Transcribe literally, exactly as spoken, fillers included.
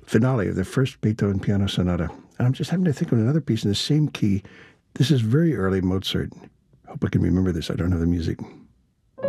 finale of the first Beethoven Piano Sonata. And I'm just having to think of another piece in the same key. This is very early Mozart. I hope I can remember this. I don't have the music.